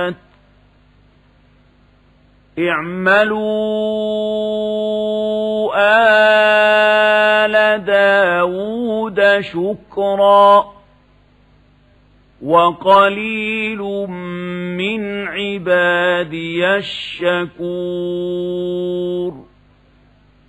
اعملوا آل داود شكرا وقليل من عبادي الشكور